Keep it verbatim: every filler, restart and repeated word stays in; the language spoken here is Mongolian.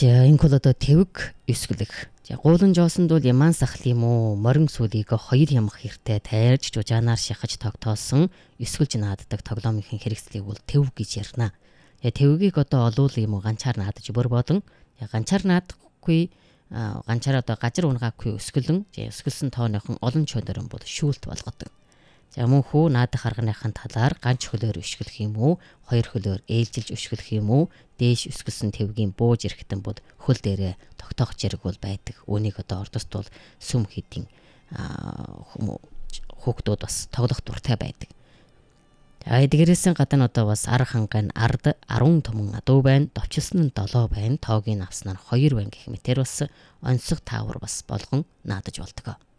За энэ бол одоо тэвэг өсгөлөх. За гуулан жоосон бол яман сахал юм уу? Морин сүлийг хоёр ямах хэртэй тайрж жужаанаар шахаж тогтоосон өсгөлж нааддаг тоглоомын хэрэгслийг бол тэв гэж ярина. Я тэвгийг одоо олуул юм уу ганчаар наадаж бүр болон ганчаар наадахгүй ганчаар одоо газар унгаагүй өсгөлэн өсгөлсөн тооныхон олон чөлөөрөн бол шүүлт болгодог. За мөн хүү наадах арганыхын талаар ганч хөлөөр өшгөлөх юм уу, хоёр хөлөөр ээлжилж өшгөлөх юм уу, дээш өсгөлсөн тэвгийн бууж ирэхтэн бол хөл дээрээ тогтоох зэрэг бол байдаг. Үүнийг одоо ордост бол сүм хийдийн хүүхдүүд бас тоглох дуртай байдаг. За эдгээрээс гадна одоо бас ар хангайн ард арван түмэн адуу байна, довчилсон нь долоо байна, тоогийн авсан нь хоёр байна гэх мэтэр бас онцлог таавар бас болгон наадаж болдог.